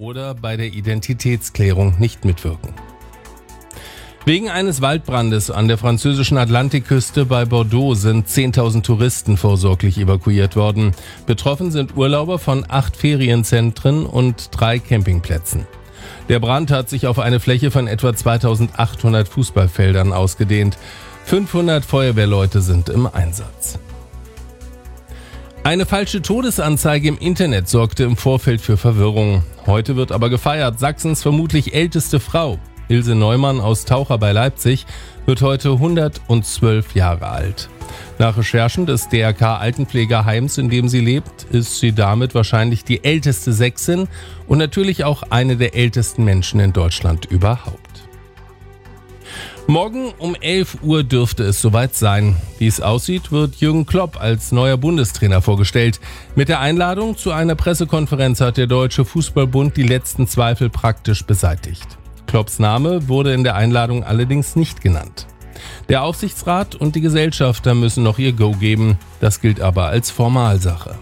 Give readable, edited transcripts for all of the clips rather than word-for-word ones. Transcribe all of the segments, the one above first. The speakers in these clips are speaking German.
oder bei der Identitätsklärung nicht mitwirken. Wegen eines Waldbrandes an der französischen Atlantikküste bei Bordeaux sind 10.000 Touristen vorsorglich evakuiert worden. Betroffen sind Urlauber von 8 Ferienzentren und 3 Campingplätzen. Der Brand hat sich auf eine Fläche von etwa 2.800 Fußballfeldern ausgedehnt. 500 Feuerwehrleute sind im Einsatz. Eine falsche Todesanzeige im Internet sorgte im Vorfeld für Verwirrung. Heute wird aber gefeiert. Sachsens vermutlich älteste Frau, Ilse Neumann aus Taucher bei Leipzig, wird heute 112 Jahre alt. Nach Recherchen des DRK Altenpflegeheims, in dem sie lebt, ist sie damit wahrscheinlich die älteste Sächsin und natürlich auch eine der ältesten Menschen in Deutschland überhaupt. Morgen um 11 Uhr dürfte es soweit sein. Wie es aussieht, wird Jürgen Klopp als neuer Bundestrainer vorgestellt. Mit der Einladung zu einer Pressekonferenz hat der Deutsche Fußballbund die letzten Zweifel praktisch beseitigt. Klopps Name wurde in der Einladung allerdings nicht genannt. Der Aufsichtsrat und die Gesellschafter müssen noch ihr Go geben. Das gilt aber als Formalsache.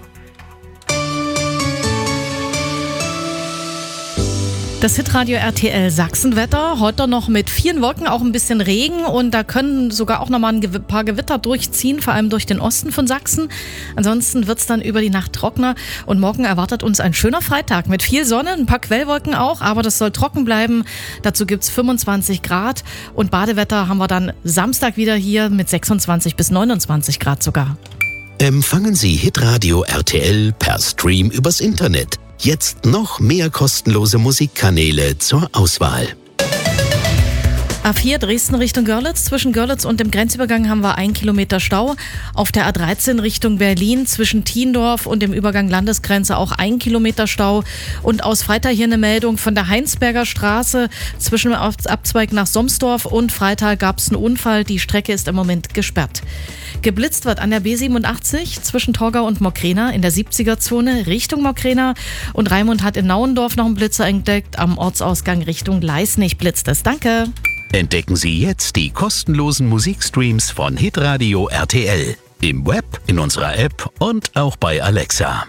Das Hitradio RTL Sachsenwetter, heute noch mit vielen Wolken, auch ein bisschen Regen und da können sogar auch nochmal ein paar Gewitter durchziehen, vor allem durch den Osten von Sachsen. Ansonsten wird es dann über die Nacht trockener und morgen erwartet uns ein schöner Freitag mit viel Sonne, ein paar Quellwolken auch, aber das soll trocken bleiben. Dazu gibt's 25 Grad und Badewetter haben wir dann Samstag wieder hier mit 26 bis 29 Grad sogar. Empfangen Sie Hitradio RTL per Stream übers Internet. Jetzt noch mehr kostenlose Musikkanäle zur Auswahl. A4 Dresden Richtung Görlitz. Zwischen Görlitz und dem Grenzübergang haben wir 1 Kilometer Stau. Auf der A13 Richtung Berlin zwischen Thiendorf und dem Übergang Landesgrenze auch 1 Kilometer Stau. Und aus Freital hier eine Meldung von der Heinsberger Straße zwischen Abzweig nach Somsdorf und Freital gab es einen Unfall. Die Strecke ist im Moment gesperrt. Geblitzt wird an der B87 zwischen Torgau und Mockrena in der 70er-Zone Richtung Mockrena. Und Raimund hat in Nauendorf noch einen Blitzer entdeckt. Am Ortsausgang Richtung Leisnig blitzt es. Danke. Entdecken Sie jetzt die kostenlosen Musikstreams von Hitradio RTL. Im Web, in unserer App und auch bei Alexa.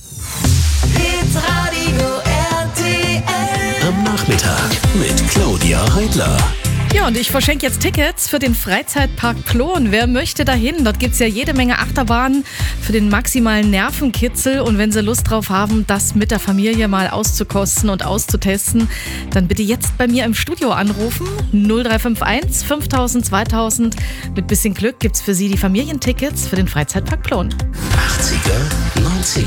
Hitradio RTL. Am Nachmittag mit Claudia Heidler. Ja, und ich verschenke jetzt Tickets für den Freizeitpark Plon. Wer möchte dahin? Dort gibt's ja jede Menge Achterbahnen für den maximalen Nervenkitzel. Und wenn Sie Lust drauf haben, das mit der Familie mal auszukosten und auszutesten, dann bitte jetzt bei mir im Studio anrufen. 0351 5000 2000. Mit bisschen Glück gibt's für Sie die Familientickets für den Freizeitpark Plon. 80er, 90er,